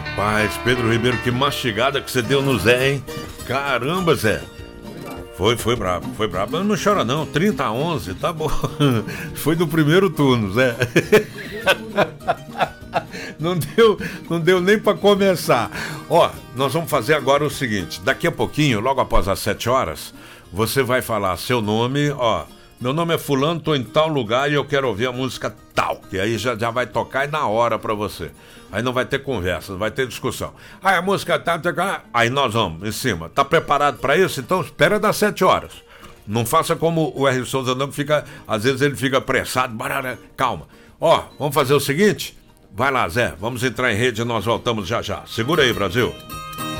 Rapaz, Pedro Ribeiro, que mastigada que você deu no Zé, hein? Caramba, Zé. Foi brabo, foi brabo. Mas não chora não, 30-11, tá bom. Foi do primeiro turno, Zé. Não deu nem pra começar. Ó, nós vamos fazer agora o seguinte. Daqui a pouquinho, logo após as 7 horas, você vai falar seu nome, ó. Meu nome é fulano, tô em tal lugar e eu quero ouvir a música tal. Que aí já vai tocar e na hora pra você. Aí não vai ter conversa, não vai ter discussão. A música tá... Aí nós vamos em cima. Tá preparado pra isso? Então espera das 7 horas. Não faça como o R. Souza não, que fica... Às vezes ele fica apressado. Calma. Ó, vamos fazer o seguinte? Vai lá, Zé. Vamos entrar em rede e nós voltamos já já. Segura aí, Brasil.